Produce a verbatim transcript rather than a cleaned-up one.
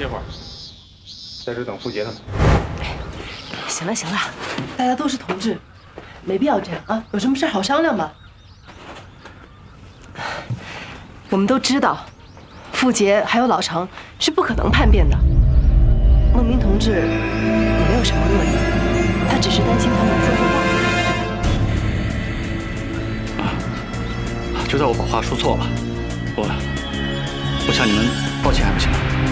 歇会儿，在这等傅杰他们。 哎，行了行了，大家都是同志，没必要这样啊。有什么事好商量吧。我们都知道，傅杰还有老程是不可能叛变的。孟明同志也没有什么恶意，他只是担心他们说错话。 啊，就在我把话说错了，我我向你们道歉还不行吗？